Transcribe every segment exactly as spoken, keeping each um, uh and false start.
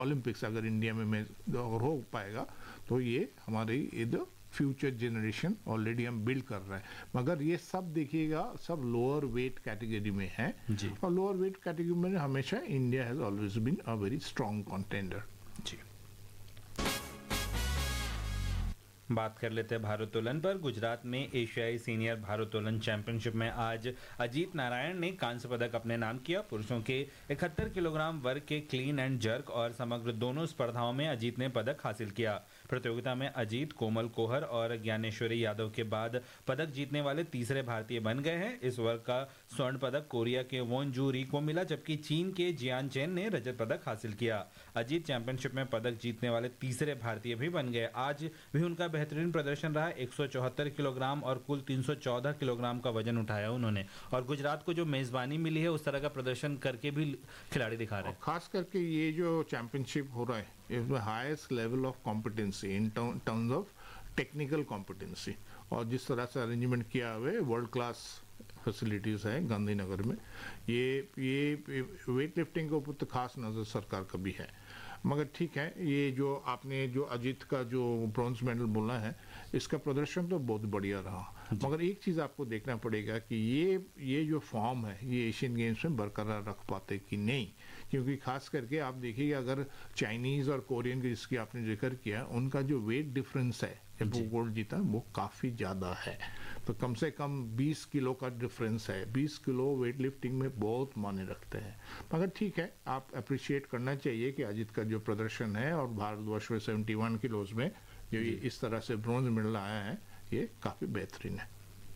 Olympics अगर India में में अगर हो पाएगा तो ये हमारी इधर फ्यूचर जनरेशन ऑलरेडी हम बिल्ड कर रहे हैं। मगर ये सब देखिएगा सब लोअर वेट कैटेगरी में है जी। और लोअर वेट कैटेगरी में हमेशा India has always been a very strong contender. जी। बात कर लेते हैं भारोत्तोलन पर। गुजरात में एशियाई सीनियर भारोत्तोलन चैंपियनशिप में आज अजीत नारायण ने कांस्य पदक अपने नाम किया। पुरुषों के इकहत्तर किलोग्राम वर्ग के क्लीन एंड जर्क और समग्र दोनों स्पर्धाओं में अजीत ने पदक हासिल किया। प्रतियोगिता में अजीत कोमल कोहर और ज्ञानेश्वरी यादव के बाद पदक जीतने वाले तीसरे भारतीय बन गए हैं। इस वर्ग का स्वर्ण पदक कोरिया के वोन जू री को मिला, जबकि चीन के जियान चेन ने रजत पदक हासिल किया। अजीत चैंपियनशिप में पदक जीतने वाले तीसरे भारतीय भी बन गए। आज भी उनका बेहतरीन प्रदर्शन रहा। एक सौ चौहत्तर किलोग्राम और कुल तीन सौ चौदह किलोग्राम का वजन उठाया उन्होंने, और गुजरात को जो मेजबानी मिली है उस तरह का प्रदर्शन करके भी खिलाड़ी दिखा रहे हैं। खास करके ये जो चैंपियनशिप हो रहा है इसमें highest level of competency in terms of technical competency, और जिस तरह से अरेंजमेंट किया हुआ है वर्ल्ड क्लास फैसिलिटीज़ है गांधीनगर में। ये ये वेट लिफ्टिंग के ऊपर तो खास नज़र सरकार का भी है। मगर ठीक है, ये जो आपने जो अजीत का जो ब्रॉन्ज मेडल बोला है इसका प्रदर्शन तो बहुत बढ़िया रहा। मगर एक चीज़ आपको देखना पड़ेगा कि ये ये जो फॉर्म है ये एशियन गेम्स में बरकरार रख पाते कि नहीं, क्योंकि खास करके आप देखिए अगर चाइनीज़ और कोरियन की जिसकी आपने जिक्र किया उनका जो वेट डिफरेंस है जब वो गोल्ड जीता वो काफ़ी ज़्यादा है। तो कम से कम बीस किलो का डिफरेंस है। बीस किलो वेट लिफ्टिंग में बहुत मायने रखते हैं। मगर ठीक है, आप अप्रिशिएट करना चाहिए कि अजीत का जो प्रदर्शन है और भारतवर्ष में इकहत्तर किलोज में जो इस तरह से ब्रॉन्ज मेडल आया है ये काफ़ी बेहतरीन है।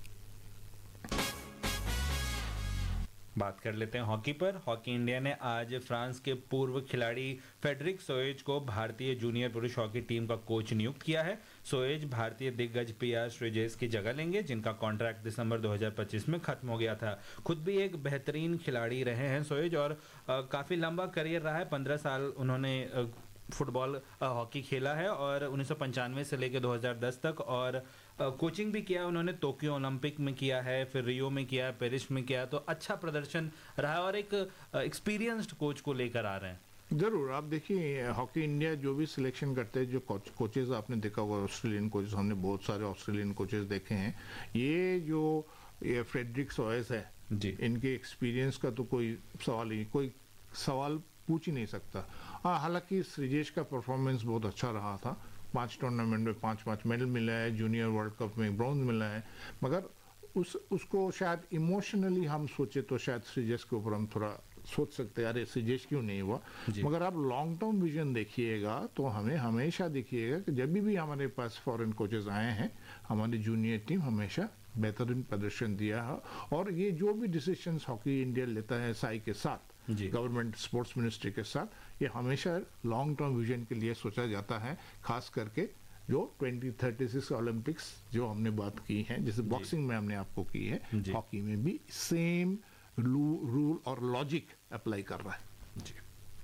बात कर लेते हैं हॉकी पर। हॉकी इंडिया ने आज फ्रांस के पूर्व खिलाड़ी फेडरिक सोएज को भारतीय जूनियर पुरुष हॉकी टीम का कोच नियुक्त किया है। सोएज भारतीय दिग्गज पी आर श्रीजेश की जगह लेंगे, जिनका कॉन्ट्रैक्ट दिसंबर दो हज़ार पच्चीस में खत्म हो गया था। खुद भी एक बेहतरीन खिलाड़ी रहे हैं सोएज, और काफ़ी लंबा करियर रहा है। पंद्रह साल उन्होंने आ, फुटबॉल हॉकी खेला है और उन्नीस सौ पंचानवे से लेकर दो हज़ार दस तक, और कोचिंग भी किया उन्होंने। टोक्यो ओलंपिक में किया है, फिर रियो में किया है, पेरिस में किया है। तो अच्छा प्रदर्शन रहा है और एक एक्सपीरियंस्ड कोच को लेकर आ रहे हैं। जरूर आप देखिए हॉकी इंडिया जो भी सिलेक्शन करते हैं, जो कोच कोचेज आपने देखा होगा ऑस्ट्रेलियन कोचेज, हमने बहुत सारे ऑस्ट्रेलियन कोचेज देखे हैं। ये जो ये फ्रेडरिक सोएज है जी, इनके एक्सपीरियंस का तो कोई सवाल ही कोई सवाल पूछ ही नहीं सकता। हाँ, हालांकि श्रीजेश का परफॉर्मेंस बहुत अच्छा रहा था। पांच टूर्नामेंट में पांच पांच मेडल मिला है, जूनियर वर्ल्ड कप में ब्रॉन्ज मिला है। मगर उस उसको शायद इमोशनली हम सोचे तो शायद श्रीजेश के ऊपर हम थोड़ा सोच सकते हैं अरे श्रीजेश क्यों नहीं हुआ। मगर आप लॉन्ग टर्म विजन देखिएगा तो हमें हमेशा देखिएगा कि जब भी हमारे पास फॉरेन कोचेज आए हैं हमारी जूनियर टीम हमेशा बेहतरीन प्रदर्शन दिया है। और ये जो भी डिसीजंस हॉकी इंडिया लेता है साई के साथ, गवर्नमेंट स्पोर्ट्स मिनिस्ट्री के साथ, ये हमेशा लॉन्ग टर्म विजन के लिए सोचा जाता है। खास करके जो ट्वेंटी थर्टी सिक्स ओलंपिक्स जो हमने बात की है, जैसे बॉक्सिंग में हमने आपको की है, हॉकी में भी सेम रूल और लॉजिक अप्लाई कर रहा है जी।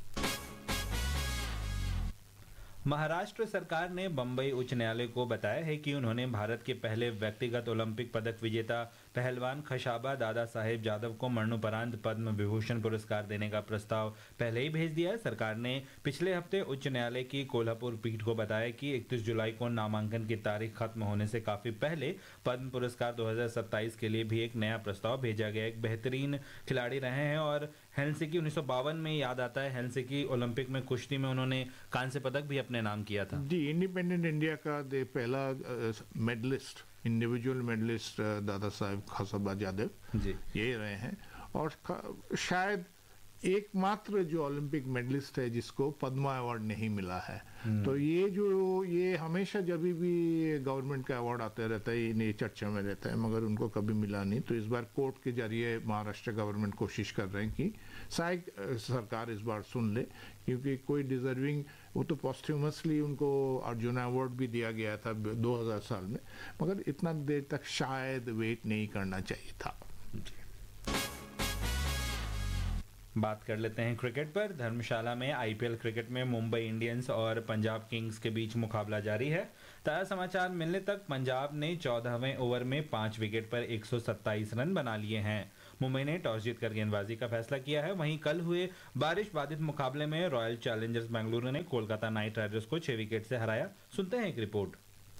महाराष्ट्र सरकार ने बंबई उच्च न्यायालय को बताया है कि उन्होंने भारत के पहले व्यक्तिगत ओलंपिक पदक विजेता पहलवान खशाबा दादा साहेब जादव को मरणोपरांत पद्म विभूषण पुरस्कार देने का प्रस्ताव पहले ही भेज दिया है। सरकार ने पिछले हफ्ते उच्च न्यायालय की कोल्हापुर पीठ को बताया कि इकतीस जुलाई को नामांकन की तारीख खत्म होने से काफी पहले पद्म पुरस्कार दो हज़ार सत्ताईस के लिए भी एक नया प्रस्ताव भेजा गया। एक बेहतरीन खिलाड़ी रहे हैं और हेलसिंकी उन्नीस सौ बावन में याद आता है, हेलसिंकी ओलंपिक में कुश्ती में उन्होंने कांस्य पदक भी अपने नाम किया था जी। इंडिपेंडेंट इंडिया का दे पहला medallist individual medallist Dada Saheb Khashaba Jadav जी यही रहे हैं, और शायद एकमात्र जो ओलंपिक मेडलिस्ट है जिसको पद्मा अवार्ड नहीं मिला है। तो ये जो ये हमेशा जब भी गवर्नमेंट का अवार्ड आते रहता है ये चर्चा में रहता है, मगर उनको कभी मिला नहीं। तो इस बार कोर्ट के जरिए महाराष्ट्र गवर्नमेंट कोशिश कर रहे हैं कि शायद सरकार इस बार सुन ले, क्योंकि कोई डिजर्विंग, वो तो पोस्ट्यूमसली उनको अर्जुन अवार्ड भी दिया गया था दो हज़ार साल में, मगर इतना देर तक शायद वेट नहीं करना चाहिए था। बात कर लेते हैं क्रिकेट पर। धर्मशाला में आईपीएल क्रिकेट में मुंबई इंडियंस और पंजाब किंग्स के बीच मुकाबला जारी है। ताज़ा समाचार मिलने तक पंजाब ने चौदहवें ओवर में पाँच विकेट पर एक सौ सत्ताईस रन बना लिए हैं। मुंबई ने टॉस जीतकर गेंदबाजी का फैसला किया है। वहीं कल हुए बारिश बाधित मुकाबले में रॉयल चैलेंजर्स बेंगलुरु ने कोलकाता नाइट राइडर्स को छह विकेट से हराया। सुनते हैं एक रिपोर्ट।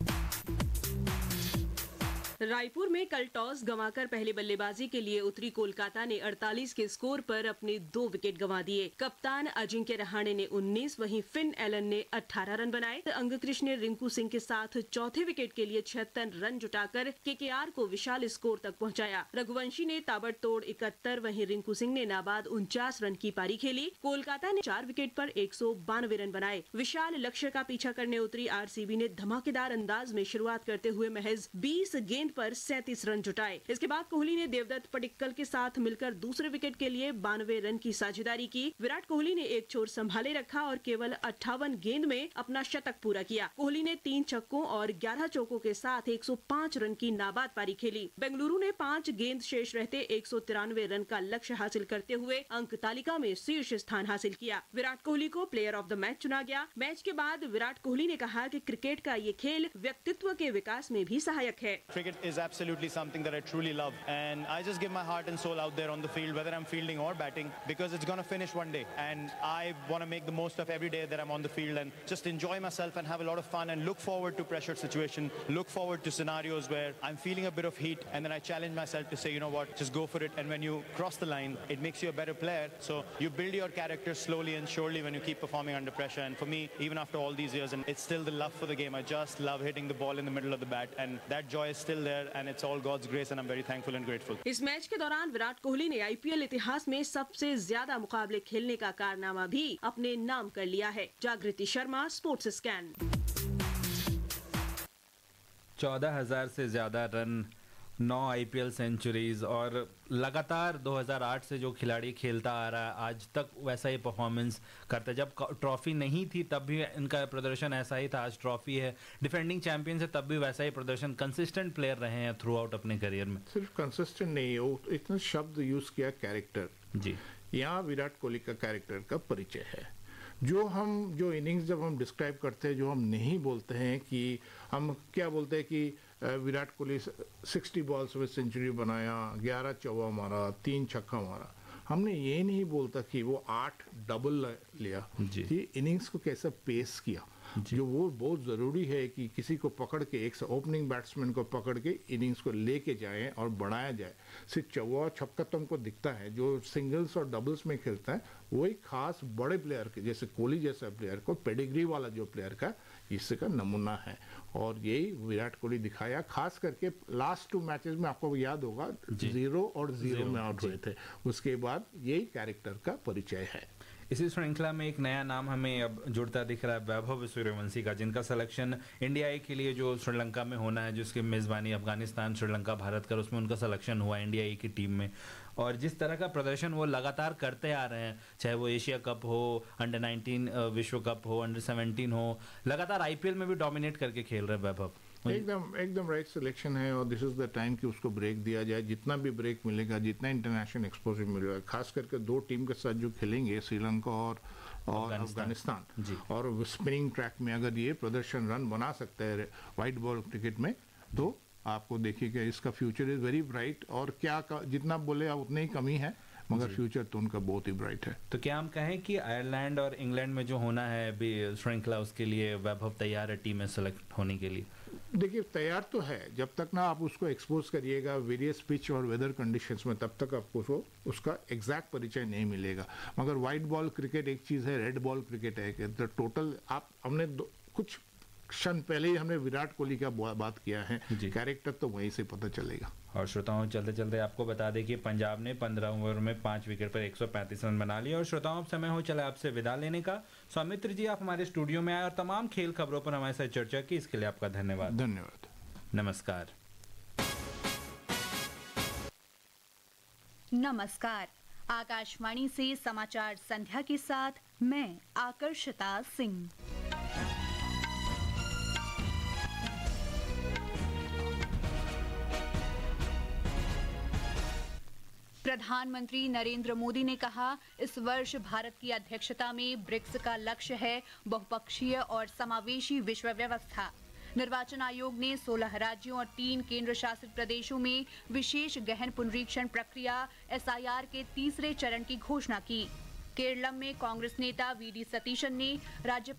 रायपुर में कल टॉस गंवाकर पहले बल्लेबाजी के लिए उतरी कोलकाता ने अड़तालीस के स्कोर पर अपने दो विकेट गंवा दिए। कप्तान अजिंक्य रहाणे ने उन्नीस, वहीं फिन एलन ने अठारह रन बनाए। अंगकृष्ण ने रिंकू सिंह के साथ चौथे विकेट के लिए छिहत्तर रन जुटाकर केकेआर को विशाल स्कोर तक पहुंचाया। रघुवंशी ने ताबड़तोड़ इकहत्तर, वहीं रिंकू सिंह ने नाबाद उनचास रन की पारी खेली। कोलकाता ने चार विकेट पर एक सौ बानवे रन बनाए। विशाल लक्ष्य का पीछा करने उतरी आरसीबी ने धमाकेदार अंदाज में शुरुआत करते हुए महज बीस गेंद पर सैंतीस रन जुटाए। इसके बाद कोहली ने देवदत्त पडिक्कल के साथ मिलकर दूसरे विकेट के लिए बानवे रन की साझेदारी की। विराट कोहली ने एक छोर संभाले रखा और केवल अट्ठावन गेंद में अपना शतक पूरा किया। कोहली ने तीन छक्कों और ग्यारह चौकों के साथ एक सौ पाँच रन की नाबाद पारी खेली। बेंगलुरु ने पाँच गेंद शेष रहते एक सौ तिरानवे रन का लक्ष्य हासिल करते हुए अंक तालिका में शीर्ष स्थान हासिल किया। विराट कोहली को प्लेयर ऑफ द मैच चुना गया। मैच के बाद विराट कोहली ने कहा कि क्रिकेट का ये खेल व्यक्तित्व के विकास में भी सहायक है। Cricket is absolutely something that I truly love, and I just give my heart and soul out there on the field, whether I'm fielding or batting, because it's gonna finish one day, and I want to make the most of every day that I'm on the field and just enjoy myself and have a lot of fun and look forward to pressured situation, look forward to scenarios where I'm feeling a bit of heat, and then I challenge myself to say, you know what, just go for it. And when you cross the line, it makes you a better player. So you build your character slowly and surely when you keep performing under pressure. And for me, even after all these years, and it's still the love for the game. I just love hitting the ball in the middle of the bat, and that joy is still there, and it's all God's grace, and I'm very thankful and grateful. इस match के दौरान विराट कोहली ने IPL इतिहास में सबसे ज्यादा मुकाबले खेलने का कारनामा भी अपने नाम कर लिया है। जागृति शर्मा, स्पोर्ट्स स्कैन। चौदह हजार से ज्यादा रन, नौ आईपीएल सेंचुरीज और लगातार दो हज़ार आठ से जो खिलाड़ी खेलता आ रहा है आज तक वैसा ही परफॉर्मेंस करता है। जब ट्रॉफी नहीं थी तब भी इनका प्रदर्शन ऐसा ही था, आज ट्रॉफी है, डिफेंडिंग चैंपियन है, तब भी वैसा ही प्रदर्शन। कंसिस्टेंट प्लेयर रहे हैं थ्रू आउट अपने करियर में। सिर्फ कंसिस्टेंट नहीं, वो इतना शब्द यूज किया कैरेक्टर। जी, यहाँ विराट कोहली का कैरेक्टर का परिचय है। जो हम जो इनिंग्स जब हम डिस्क्राइब करते हैं, जो हम नहीं बोलते हैं कि हम क्या बोलते हैं कि विराट कोहली साठ बॉल्स में सेंचुरी बनाया, ग्यारह चौवा मारा, तीन छक्का मारा, हमने ये नहीं बोलता कि वो आठ डबल लिया। ये इनिंग्स को कैसा पेस किया, जो वो बहुत ज़रूरी है कि किसी को पकड़ के, एक ओपनिंग बैट्समैन को पकड़ के इनिंग्स को लेके जाएं और बढ़ाया जाए। सिर्फ चौवा छक्का तुमको दिखता है, जो सिंगल्स और डबल्स में खेलता है वही खास बड़े प्लेयर के जैसे कोहली जैसा प्लेयर को, पेडिग्री वाला जो प्लेयर का इसका नमूना है। और यही विराट कोहली दिखाया, खास करके लास्ट टू मैचेस में आपको याद होगा जीरो और जीरो में आउट हुए थे। उसके बाद यही कैरेक्टर का परिचय है। इसी श्रृंखला में एक नया नाम हमें अब जुड़ता दिख रहा है, वैभव सूर्यवंशी का, जिनका सिलेक्शन इंडिया ए के लिए जो श्रीलंका में होना है, जिसकी मेज़बानी अफगानिस्तान, श्रीलंका, भारत कर, उसमें उनका सिलेक्शन हुआ इंडिया ए की टीम में। और जिस तरह का प्रदर्शन वो लगातार करते आ रहे हैं, चाहे वो एशिया कप हो, अंडर नाइनटीन विश्व कप हो, अंडर सेवनटीन हो, लगातार आईपीएल में भी डोमिनेट करके खेल रहे हैं वैभव। एकदम एकदम राइट सिलेक्शन है और दिस इज द टाइम कि उसको ब्रेक दिया जाए। जितना भी ब्रेक मिलेगा, जितना इंटरनेशनल एक्सपोजर मिलेगा, खास करके दो टीम के साथ जो खेलेंगे, श्रीलंका और और अफगानिस्तान, और स्पिनिंग ट्रैक में अगर ये प्रदर्शन रन बना सकते हैं वाइट बॉल क्रिकेट में, तो आपको देखिएगा इसका फ्यूचर इज वेरी ब्राइट। और क्या जितना बोले उतनी ही कमी है, मगर फ्यूचर तो उनका बहुत ही ब्राइट है। तो क्या हम कहें कि आयरलैंड और इंग्लैंड में जो होना है अभी श्रृंखला, उसके लिए वैभव तैयार है टीम में सेलेक्ट होने के लिए? देखिए, तैयार तो है, जब तक ना आप उसको एक्सपोज करिएगा वेरियस पिच और वेदर कंडीशंस में, तब तक आपको उसको उसका एग्जैक्ट परिचय नहीं मिलेगा। मगर वाइट बॉल क्रिकेट एक चीज़ है, रेड बॉल क्रिकेट है। तो टोटल आप हमने कुछ क्षण पहले ही हमने विराट कोहली का बात किया है, कैरेक्टर तो वहीं से पता चलेगा। और श्रोताओं, चलते चलते आपको बता दें कि पंजाब ने पंद्रह ओवर में पाँच विकेट पर एक सौ पैंतीस रन बना लिए। और श्रोताओं, अब समय हो चला आपसे विदा लेने का। सौमित्र जी, आप हमारे स्टूडियो में आए और तमाम खेल खबरों पर हमारे साथ चर्चा की, इसके लिए आपका धन्यवाद। धन्यवाद, नमस्कार। नमस्कार। आकाशवाणी से समाचार संध्या के साथ मैं आकर्षिता सिंह। प्रधानमंत्री नरेंद्र मोदी ने कहा, इस वर्ष भारत की अध्यक्षता में ब्रिक्स का लक्ष्य है बहुपक्षीय और समावेशी विश्व व्यवस्था। निर्वाचन आयोग ने सोलह राज्यों और तीन केंद्र शासित प्रदेशों में विशेष गहन पुनरीक्षण प्रक्रिया एस आई आर के तीसरे चरण की घोषणा की। केरलम में कांग्रेस नेता वी डी सतीशन ने राज्यपाल